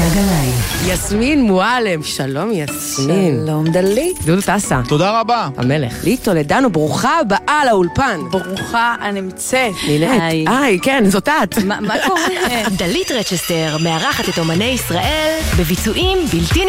גלגלי. יסמין מועלם, שלום יסמין. שלום דלית. דודו טסה. תודה רבה. המלך. לי טולדנו, ברוכה הבאה לאולפן. ברוכה הנמצאת. נינט. היי, כן, זאת את. מה קורה? דלית רצ'סטר מארחת את אומני ישראל בביצועים בלתי